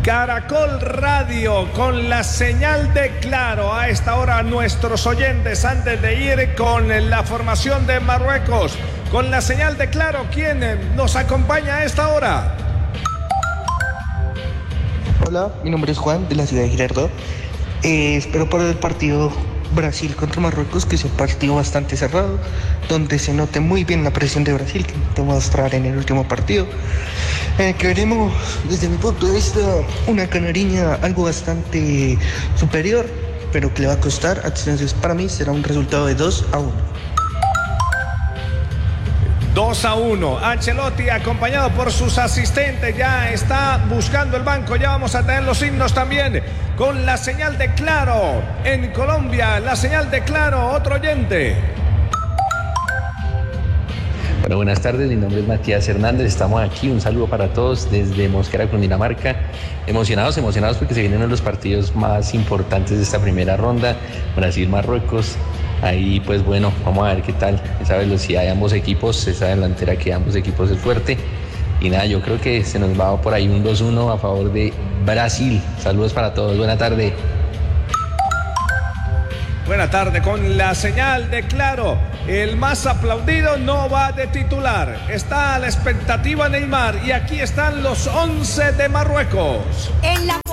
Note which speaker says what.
Speaker 1: Caracol Radio con la señal de Claro. A esta hora nuestros oyentes, antes de ir con la formación de Marruecos, con la señal de Claro, ¿quién nos acompaña a esta hora?
Speaker 2: Hola, mi nombre es Juan, de la ciudad de Girardot. Espero para el partido Brasil contra Marruecos que sea un partido bastante cerrado, donde se note muy bien la presión de Brasil que demostrar en el último partido. Que veremos, desde mi punto de vista, una canariña algo bastante superior, pero que le va a costar. Entonces, para mí será un resultado de 2-1.
Speaker 1: 2-1. Ancelotti, acompañado por sus asistentes, ya está buscando el banco. Ya vamos a tener los himnos también con la señal de Claro. En Colombia, la señal de Claro. Otro oyente.
Speaker 3: Bueno, buenas tardes, mi nombre es Matías Hernández, estamos aquí, un saludo para todos desde Mosquera, Cundinamarca. Emocionados porque se vienen uno de los partidos más importantes de esta primera ronda, Brasil-Marruecos. Ahí pues bueno, vamos a ver qué tal esa velocidad de ambos equipos, esa delantera que ambos equipos es fuerte. Y nada, yo creo que se nos va por ahí un 2-1 a favor de Brasil. Saludos para todos, buena tarde.
Speaker 1: Buena tarde con la señal de Claro. El más aplaudido no va de titular. Está a la expectativa Neymar y aquí están los 11 de Marruecos.
Speaker 4: En la